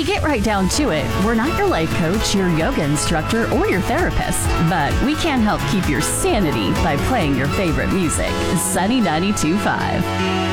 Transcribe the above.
you get right down to it, we're not your life coach, your yoga instructor, or your therapist, but we can help keep your sanity by playing your favorite music. Sunny 92.5.